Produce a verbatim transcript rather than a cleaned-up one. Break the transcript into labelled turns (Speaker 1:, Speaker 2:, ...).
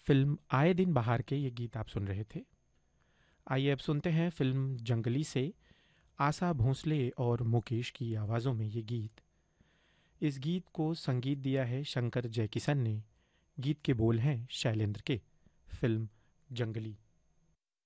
Speaker 1: Film आए दिन बहार के ये गीत आप सुन रहे थे। आइए अब सुनते हैं फिल्म जंगली से आशा भोंसले और मुकेश की आवाज़ों में ये गीत। इस गीत को संगीत दिया है शंकर जयकिशन ने। गीत के बोल हैं शैलेंद्र के। फिल्म जंगली।